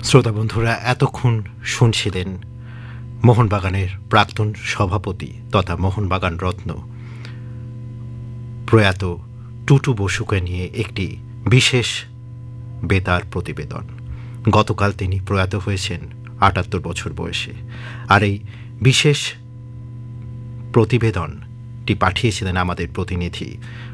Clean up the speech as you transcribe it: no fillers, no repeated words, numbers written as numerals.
শ্রোতা বন্ধুরা, এতক্ষণ শুনছিলেন মোহনবাগানের প্রাক্তন সভাপতি তথা মোহনবাগান রত্ন প্রয়াত টুটু বসুকে নিয়ে একটি বিশেষ বেতার প্রতিবেদন। গতকাল তিনি প্রয়াত হয়েছেন ৭৮ বছর বয়সে। আর এই বিশেষ প্রতিবেদনটি পাঠিয়েছিলেন আমাদের প্রতিনিধি